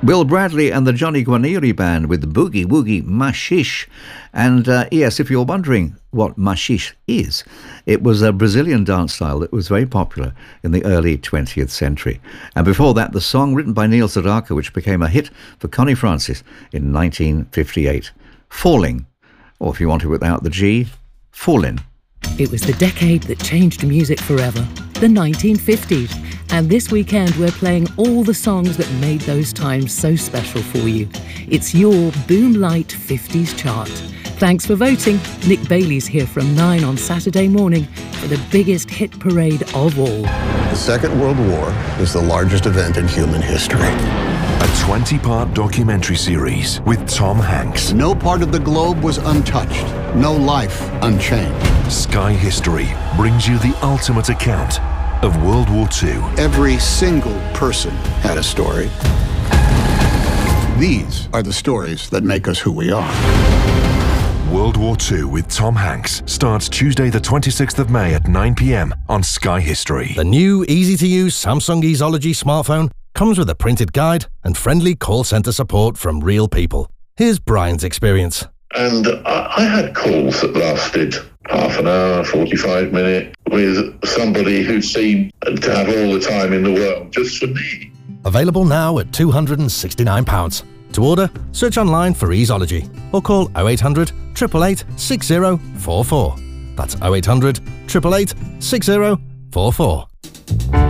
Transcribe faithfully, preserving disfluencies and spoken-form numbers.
Will Bradley and the Johnny Guarnieri Band with Boogie Woogie Machixe. And uh, yes, if you're wondering what machixe is, it was a Brazilian dance style that was very popular in the early twentieth century. And before that, the song written by Neil Sedaka, which became a hit for Connie Francis in nineteen fifty-eight. Falling, or if you want it without the G, Fallin'. It was the decade that changed music forever, the nineteen fifties. And this weekend we're playing all the songs that made those times so special for you. It's your Boomlight fifties chart. Thanks for voting. Nick Bailey's here from nine on Saturday morning for the biggest hit parade of all. The Second World War is the largest event in human history. A twenty-part documentary series with Tom Hanks. No part of the globe was untouched. No life unchanged. Sky History brings you the ultimate account of World War Two. Every single person had a story. These are the stories that make us who we are. World War Two with Tom Hanks starts Tuesday the twenty-sixth of May at nine p m on Sky History. The new easy-to-use Samsung Easology smartphone comes with a printed guide and friendly call centre support from real people. Here's Brian's experience. And I, I had calls that lasted half an hour, forty-five minutes, with somebody who seemed to have all the time in the world just for me. Available now at two hundred and sixty-nine pounds. To order, search online for Easology or call oh eight hundred, eight eight eight, six oh four four. That's oh eight hundred, eight eight eight, six oh four four.